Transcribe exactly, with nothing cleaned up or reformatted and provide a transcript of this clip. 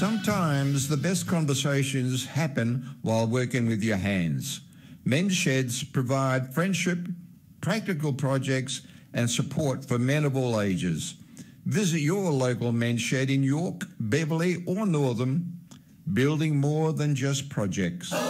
Sometimes the best conversations happen while working with your hands. Men's Sheds provide friendship, practical projects and support for men of all ages. Visit your local Men's Shed in York, Beverley or Northam, building more than just projects.